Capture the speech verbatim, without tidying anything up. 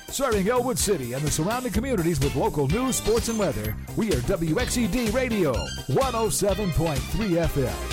Serving Elwood City and the surrounding communities with local news, sports, and weather, we are W X E D Radio, one oh seven point three F M.